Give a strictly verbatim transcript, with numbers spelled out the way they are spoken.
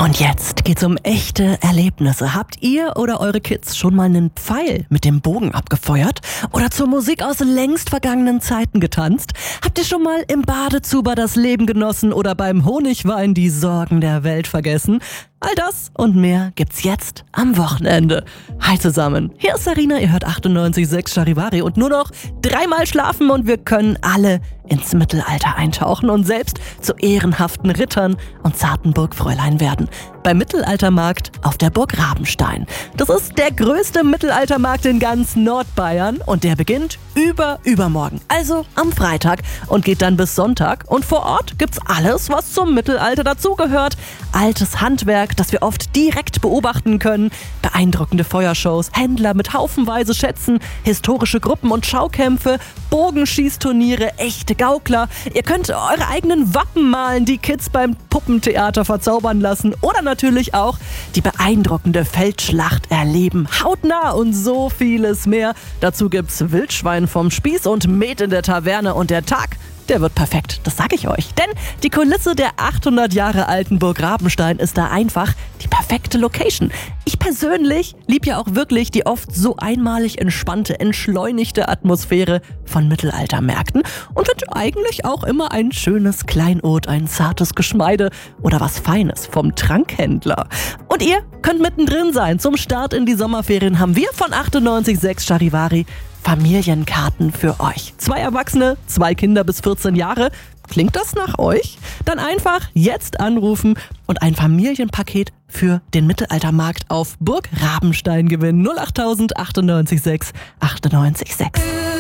Und jetzt geht's um echte Erlebnisse. Habt ihr oder eure Kids schon mal einen Pfeil mit dem Bogen abgefeuert? Oder zur Musik aus längst vergangenen Zeiten getanzt? Habt ihr schon mal im Badezuber das Leben genossen oder beim Honigwein die Sorgen der Welt vergessen? All das und mehr gibt's jetzt am Wochenende. Hi zusammen, hier ist Sarina, ihr hört achtundneunzig Komma sechs Charivari und nur noch dreimal schlafen und wir können alle ins Mittelalter eintauchen und selbst zu ehrenhaften Rittern und zarten Burgfräulein werden. Beim Mittelaltermarkt auf der Burg Rabenstein. Das ist der größte Mittelaltermarkt in ganz Nordbayern und der beginnt über übermorgen, also am Freitag und geht dann bis Sonntag. Und vor Ort gibt's alles, was zum Mittelalter dazugehört. Altes Handwerk, das wir oft direkt beobachten können, beeindruckende Feuershows, Händler mit haufenweise Schätzen, historische Gruppen und Schaukämpfe, Bogenschießturniere, echte Gaukler. Ihr könnt eure eigenen Wappen malen, die Kids beim Puppentheater verzaubern lassen oder natürlich auch die beeindruckende Feldschlacht erleben, hautnah und so vieles mehr. Dazu gibt's Wildschwein vom Spieß und Met in der Taverne und der Tag, der wird perfekt, das sage ich euch. Denn die Kulisse der achthundert Jahre alten Burg Rabenstein ist da einfach die perfekte Location. Ich persönlich liebe ja auch wirklich die oft so einmalig entspannte, entschleunigte Atmosphäre von Mittelaltermärkten und finde eigentlich auch immer ein schönes Kleinod, ein zartes Geschmeide oder was Feines vom Trankhändler. Und ihr könnt mittendrin sein. Zum Start in die Sommerferien haben wir von achtundneunzig Komma sechs Charivari Familienkarten für euch. Zwei Erwachsene, zwei Kinder bis vierzehn Jahre. Klingt das nach euch? Dann einfach jetzt anrufen und ein Familienpaket für den Mittelaltermarkt auf Burg Rabenstein gewinnen. null acht null null acht achtundneunzig Komma sechs achtundneunzig Komma sechs.